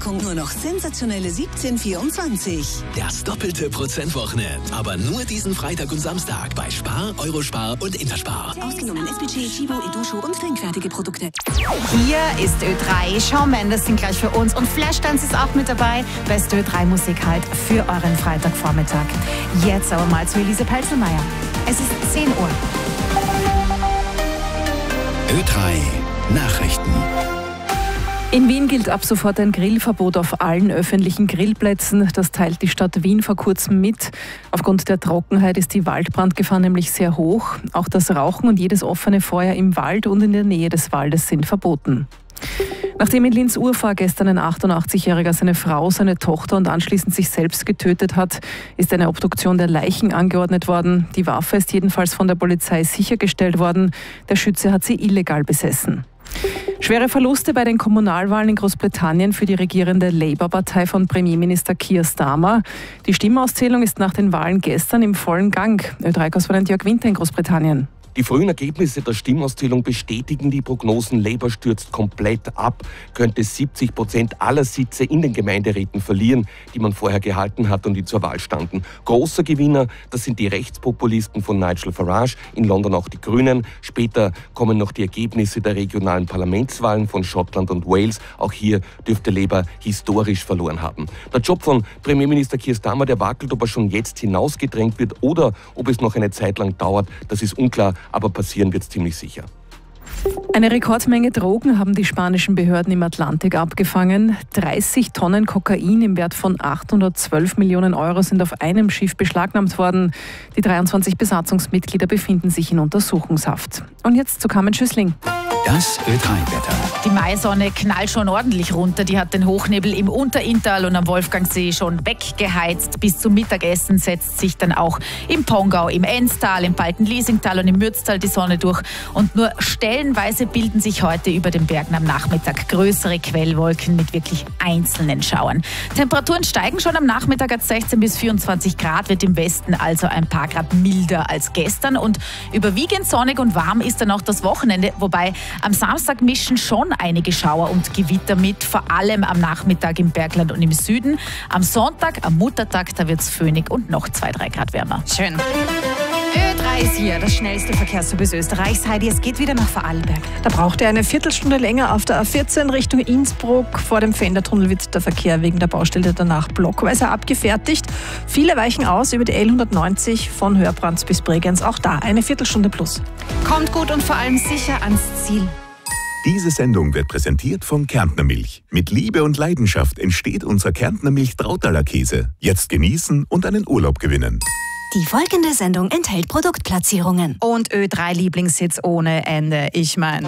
Tankung nur noch sensationelle 17,24. Das doppelte Prozentwochenende. Aber nur diesen Freitag und Samstag bei Spar, Eurospar und Interspar. Ausgenommen SPG, Chibo, Edusho und trinkfertige Produkte. Hier ist Ö3. Shawn Mendes sind gleich für uns und Flashdance ist auch mit dabei. Beste Ö3-Musik halt für euren Freitagvormittag. Jetzt aber mal zu Elise Pelzelmeier. Es ist 10 Uhr. Ö3 Nachrichten. In Wien gilt ab sofort ein Grillverbot auf allen öffentlichen Grillplätzen. Das teilt die Stadt Wien vor kurzem mit. Aufgrund der Trockenheit ist die Waldbrandgefahr nämlich sehr hoch. Auch das Rauchen und jedes offene Feuer im Wald und in der Nähe des Waldes sind verboten. Nachdem in Linz-Urfahr gestern ein 88-Jähriger seine Frau, seine Tochter und anschließend sich selbst getötet hat, ist eine Obduktion der Leichen angeordnet worden. Die Waffe ist jedenfalls von der Polizei sichergestellt worden. Der Schütze hat sie illegal besessen. Schwere Verluste bei den Kommunalwahlen in Großbritannien für die regierende Labour-Partei von Premierminister Keir Starmer. Die Stimmauszählung ist nach den Wahlen gestern im vollen Gang. Ö3-Korrespondent Jörg Winter in Großbritannien. Die frühen Ergebnisse der Stimmauszählung bestätigen die Prognosen. Labour stürzt komplett ab, könnte 70% aller Sitze in den Gemeinderäten verlieren, die man vorher gehalten hat und die zur Wahl standen. Großer Gewinner, das sind die Rechtspopulisten von Nigel Farage, in London auch die Grünen. Später kommen noch die Ergebnisse der regionalen Parlamentswahlen von Schottland und Wales. Auch hier dürfte Labour historisch verloren haben. Der Job von Premierminister Keir Starmer, der wackelt, ob er schon jetzt hinausgedrängt wird oder ob es noch eine Zeit lang dauert, das ist unklar. Aber passieren wird es ziemlich sicher. Eine Rekordmenge Drogen haben die spanischen Behörden im Atlantik abgefangen. 30 Tonnen Kokain im Wert von 812 Millionen Euro sind auf einem Schiff beschlagnahmt worden. Die 23 Besatzungsmitglieder befinden sich in Untersuchungshaft. Und jetzt zu Carmen Schüssling. Das Ö3-Wetter. Die Maisonne knallt schon ordentlich runter. Die hat den Hochnebel im Unterinntal und am Wolfgangsee schon weggeheizt. Bis zum Mittagessen setzt sich dann auch im Pongau, im Enztal, im Balten-Liesingtal und im Mürztal die Sonne durch. Und nur stellenweise bilden sich heute über den Bergen am Nachmittag größere Quellwolken mit wirklich einzelnen Schauern. Temperaturen steigen schon am Nachmittag als 16 bis 24 Grad, wird im Westen also ein paar Grad milder als gestern. Und überwiegend sonnig und warm ist dann auch das Wochenende, wobei am Samstag mischen schon einige Schauer und Gewitter mit, vor allem am Nachmittag im Bergland und im Süden. Am Sonntag, am Muttertag, da wird es föhnig und noch 2-3 Grad wärmer. Schön. Ö3 ist hier, das schnellste Verkehrsservice Österreichs. Heidi, es geht wieder nach Vorarlberg. Da braucht er eine Viertelstunde länger auf der A14 Richtung Innsbruck. Vor dem Fendertunnel wird der Verkehr wegen der Baustelle danach blockweise abgefertigt. Viele weichen aus über die L190 von Hörbrands bis Bregenz. Auch da eine Viertelstunde plus. Kommt gut und vor allem sicher ans Ziel. Diese Sendung wird präsentiert von Kärntner Milch. Mit Liebe und Leidenschaft entsteht unser Kärntner Milch Trautaler Käse. Jetzt genießen und einen Urlaub gewinnen. Die folgende Sendung enthält Produktplatzierungen. Und Ö3-Lieblingshits ohne Ende. Ich meine,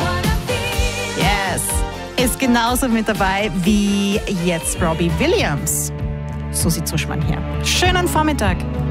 yes, ist genauso mit dabei wie jetzt Robbie Williams. So sieht Zuschmann hier. Schönen Vormittag.